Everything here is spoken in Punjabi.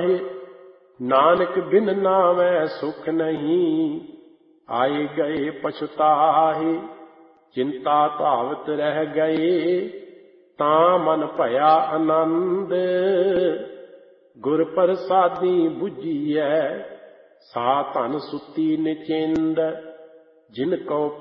ਮਾਹੇ। ਨਾਨਕ ਬਿਨ ਨਾਵੈ ਸੁਖ ਨਹੀਂ, ਆਏ ਗਏ ਪਛਤਾਹੇ। ਚਿੰਤਾ ਧਾਵਤ ਰਹਿ ਗਏ, ਤਾਂ ਮਨ ਭਇਆ ਆਨੰਦ। ਗੁਰ ਪ੍ਰਸਾਦੀ ਬੁਝੀਐ, ਸਾ ਧਨ ਸੁੱਤੀ ਨਿਚਿੰਦ। ਜਿਨ ਕਉ